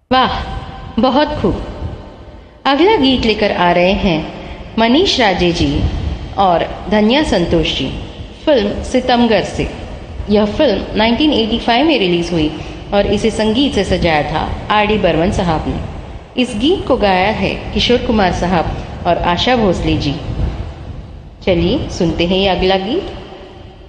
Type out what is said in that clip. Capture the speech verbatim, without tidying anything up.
वाह, बहुत खूब। अगला गीत लेकर आ रहे हैं मनीष राजे जी और धन्या संतोष जी, फिल्म सितमगर से। यह फिल्म उन्नीस सौ पचासी में रिलीज हुई और इसे संगीत से सजाया था आर डी बर्मन साहब ने। इस गीत को गाया है किशोर कुमार साहब और आशा भोसले जी। चलिए सुनते हैं ये अगला गीत।